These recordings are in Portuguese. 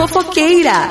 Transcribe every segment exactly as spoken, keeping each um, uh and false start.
Fofoqueira.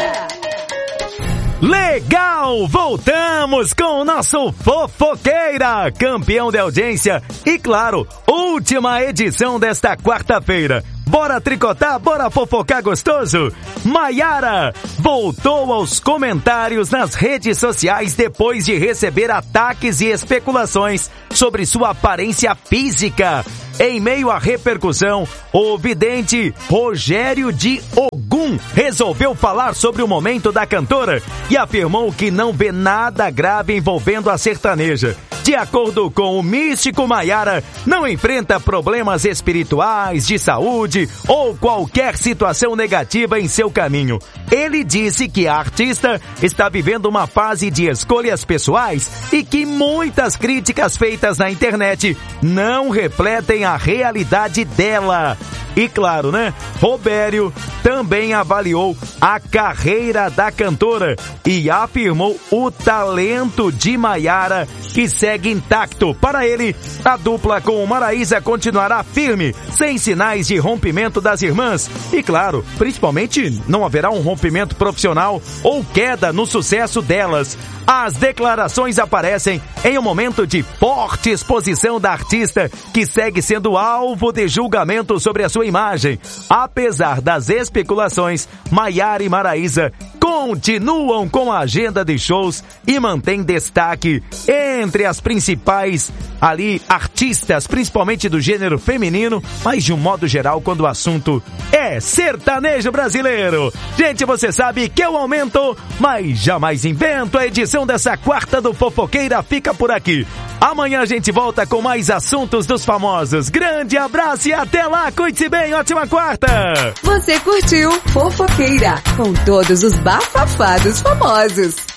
Legal! Voltamos com o nosso Fofoqueira, campeão de audiência e, claro, última edição desta quarta-feira. Bora tricotar, bora fofocar gostoso? Maiara voltou aos comentários nas redes sociais depois de receber ataques e especulações sobre sua aparência física. Em meio à repercussão, o vidente Rogério de Ogum resolveu falar sobre o momento da cantora e afirmou que não vê nada grave envolvendo a sertaneja. De acordo com o místico, Maiara não enfrenta problemas espirituais, de saúde ou qualquer situação negativa em seu caminho. Ele disse que a artista está vivendo uma fase de escolhas pessoais e que muitas críticas feitas na internet não refletem a realidade dela. E claro, né? Robério também avaliou a carreira da cantora e afirmou o talento de Maiara, que segue intacto. Para ele, a dupla com Maraísa continuará firme, sem sinais de rompimento das irmãs. E claro, principalmente não haverá um rompimento profissional ou queda no sucesso delas. As declarações aparecem em um momento de forte exposição da artista, que segue sendo alvo de julgamento sobre a sua imagem. Apesar das especulações, Maiara e Maraísa continuam com a agenda de shows e mantém destaque entre as principais ali artistas, principalmente do gênero feminino, mas de um modo geral quando o assunto é sertanejo brasileiro. Gente, você sabe que eu aumento, mas jamais invento. A edição dessa quarta do Fofoqueira fica por aqui. Amanhã a gente volta com mais assuntos dos famosos. Grande abraço e até lá, cuide-se bem, ótima quarta! Você curtiu Fofoqueira com todos os bafafados famosos.